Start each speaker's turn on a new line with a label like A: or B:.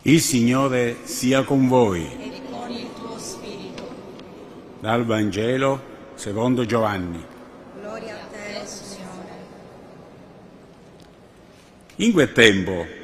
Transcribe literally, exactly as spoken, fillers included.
A: Il Signore sia con voi.
B: E con il tuo spirito.
A: Dal Vangelo secondo Giovanni.
B: Gloria a te, Signore.
A: In quel tempo